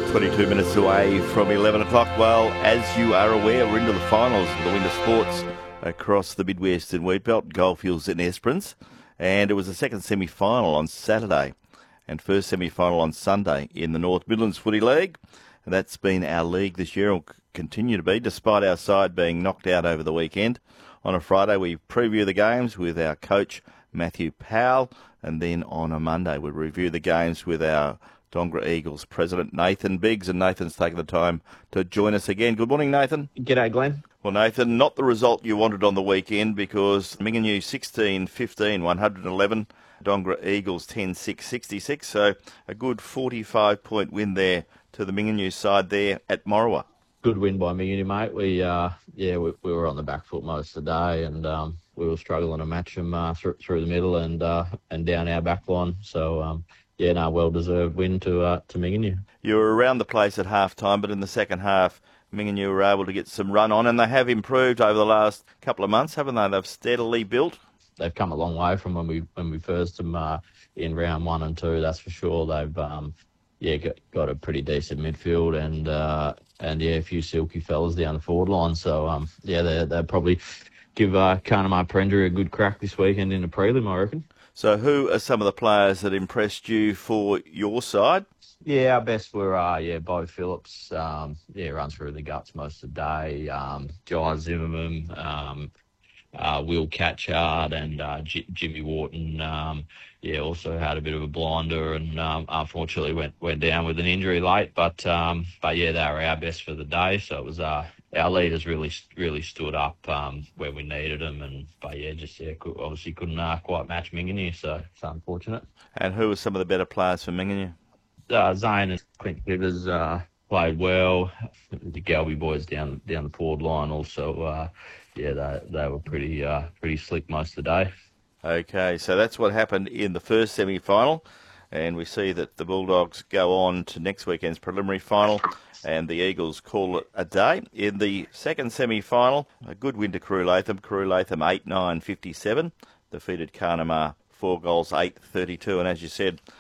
22 minutes away from 11 o'clock. Well, as you are aware, we're into the finals of the Winter Sports across the Midwestern Wheatbelt, Goldfields and Esperance. And it was the second semi-final on Saturday and first semi-final on Sunday in the North Midlands Footy League. And that's been our league this year and will continue to be, despite our side being knocked out over the weekend. On a Friday, we preview the games with our coach, Matthew Powell. And then on a Monday, we review the games with our Dongara Eagles president, Nathan Biggs, and Nathan's taken the time to join us again. Good morning, Nathan. G'day, Glenn. Well, Nathan, not the result you wanted on the weekend because Mingenew 16-15, 111, Dongara Eagles 10-6, 66, so a good 45-point win there to the Mingenew side there at Morawa. Good win by Mingenew, mate. We were on the back foot most of the day, and we were struggling to match them through the middle and down our back line. So well-deserved win to Mingenew. You were around the place at half-time, but in the second half, Mingenew were able to get some run on, and they have improved over the last couple of months, haven't they? They've steadily built. They've come a long way from when we first them in round 1 and 2. That's for sure. They've got a pretty decent midfield and a few silky fellas down the forward line. So they'll probably give Carnamah Prendry a good crack this weekend in the prelim, I reckon. So who are some of the players that impressed you for your side? Yeah, our best were Bo Phillips. Runs through the guts most of the day. Jai Zimmerman, Will Catchard, and Jimmy Wharton. Also had a bit of a blinder and unfortunately went down with an injury late. But they were our best for the day. So it was our leaders really stood up when we needed them, obviously couldn't quite match Mingenew. So it's unfortunate. And who were some of the better players for Mingenew? Zane and Clint Givers played well. The Galby boys down the forward line also. They were pretty slick most of the day. Okay, so that's what happened in the first semi-final, and we see that the Bulldogs go on to next weekend's preliminary final, and the Eagles call it a day. In the second semi-final, a good win to Crew Latham. Crew Latham 8-9, 57, defeated Carnamah 4 goals, 8-32, and as you said,